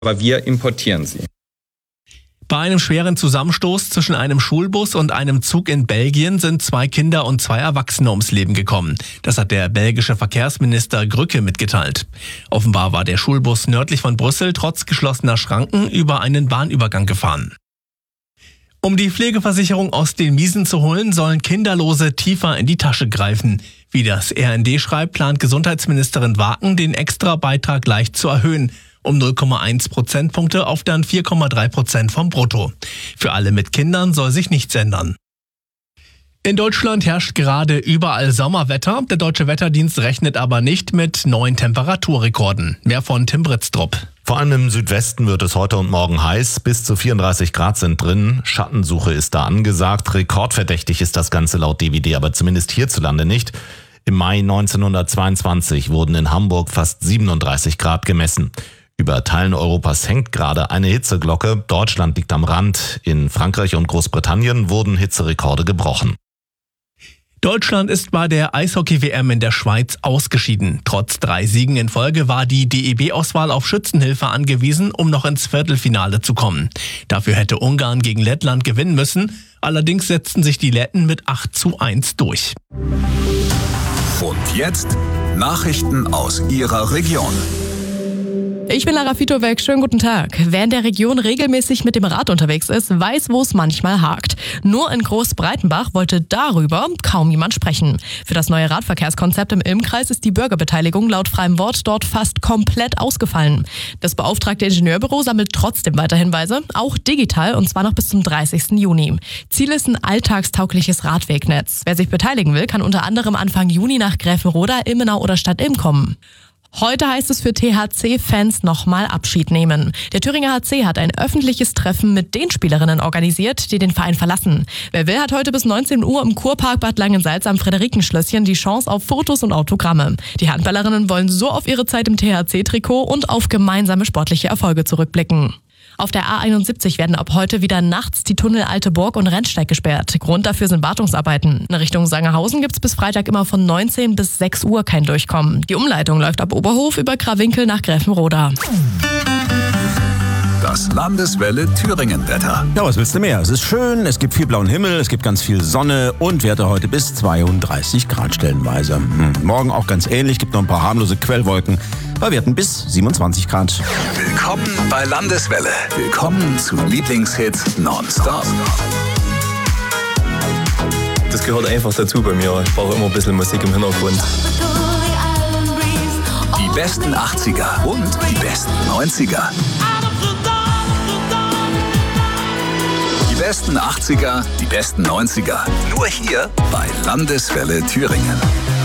aber wir importieren sie. Bei einem schweren Zusammenstoß zwischen einem Schulbus und einem Zug in Belgien sind 2 Kinder und 2 Erwachsene ums Leben gekommen. Das hat der belgische Verkehrsminister Grücke mitgeteilt. Offenbar war der Schulbus nördlich von Brüssel trotz geschlossener Schranken über einen Bahnübergang gefahren. Um die Pflegeversicherung aus den Miesen zu holen, sollen Kinderlose tiefer in die Tasche greifen. Wie das RND schreibt, plant Gesundheitsministerin Waken, den Extrabeitrag leicht zu erhöhen. Um 0,1 Prozentpunkte auf dann 4,3% vom Brutto. Für alle mit Kindern soll sich nichts ändern. In Deutschland herrscht gerade überall Sommerwetter. Der Deutsche Wetterdienst rechnet aber nicht mit neuen Temperaturrekorden. Mehr von Tim Britztrup. Vor allem im Südwesten wird es heute und morgen heiß. Bis zu 34 Grad sind drin. Schattensuche ist da angesagt. Rekordverdächtig ist das Ganze laut DWD, aber zumindest hierzulande nicht. Im Mai 1922 wurden in Hamburg fast 37 Grad gemessen. Über Teilen Europas hängt gerade eine Hitzeglocke. Deutschland liegt am Rand. In Frankreich und Großbritannien wurden Hitzerekorde gebrochen. Deutschland ist bei der Eishockey-WM in der Schweiz ausgeschieden. Trotz 3 Siegen in Folge war die DEB-Auswahl auf Schützenhilfe angewiesen, um noch ins Viertelfinale zu kommen. Dafür hätte Ungarn gegen Lettland gewinnen müssen. Allerdings setzten sich die Letten mit 8:1 durch. Und jetzt Nachrichten aus Ihrer Region. Ich bin Lara Fitowek, schönen guten Tag. Wer in der Region regelmäßig mit dem Rad unterwegs ist, weiß, wo es manchmal hakt. Nur in Großbreitenbach wollte darüber kaum jemand sprechen. Für das neue Radverkehrskonzept im Ilmkreis ist die Bürgerbeteiligung laut freiem Wort dort fast komplett ausgefallen. Das beauftragte Ingenieurbüro sammelt trotzdem weiter Hinweise, auch digital, und zwar noch bis zum 30. Juni. Ziel ist ein alltagstaugliches Radwegnetz. Wer sich beteiligen will, kann unter anderem Anfang Juni nach Gräfenroda, Ilmenau oder Stadt Ilm kommen. Heute heißt es für THC-Fans nochmal Abschied nehmen. Der Thüringer HC hat ein öffentliches Treffen mit den Spielerinnen organisiert, die den Verein verlassen. Wer will, hat heute bis 19 Uhr im Kurpark Bad Langensalza am Friederikenschlösschen die Chance auf Fotos und Autogramme. Die Handballerinnen wollen so auf ihre Zeit im THC-Trikot und auf gemeinsame sportliche Erfolge zurückblicken. Auf der A71 werden ab heute wieder nachts die Tunnel Alte Burg und Rennsteig gesperrt. Grund dafür sind Wartungsarbeiten. In Richtung Sangerhausen gibt es bis Freitag immer von 19 bis 6 Uhr kein Durchkommen. Die Umleitung läuft ab Oberhof über Krawinkel nach Gräfenroda. Das Landeswelle Thüringen-Wetter. Ja, was willst du mehr? Es ist schön, es gibt viel blauen Himmel, es gibt ganz viel Sonne und Werte heute bis 32 Grad stellenweise. Morgen auch ganz ähnlich, gibt noch ein paar harmlose Quellwolken bei Werten bis 27 Grad. Willkommen bei Landeswelle. Willkommen zu Lieblingshits nonstop. Das gehört einfach dazu bei mir. Ich brauche immer ein bisschen Musik im Hintergrund. Die besten 80er und die besten 90er. Die besten 80er, die besten 90er. Nur hier bei Landeswelle Thüringen.